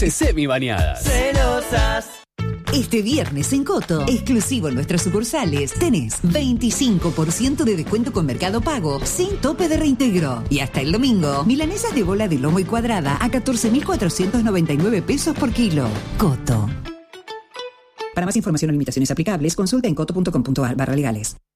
Semi-bañadas. Celosas. Este viernes en Coto, exclusivo en nuestras sucursales, tenés 25% de descuento con Mercado Pago, sin tope de reintegro. Y hasta el domingo, milanesas de bola de lomo y cuadrada a 14.499 pesos por kilo. Coto. Para más información o limitaciones aplicables, consulta en coto.com.ar/legales.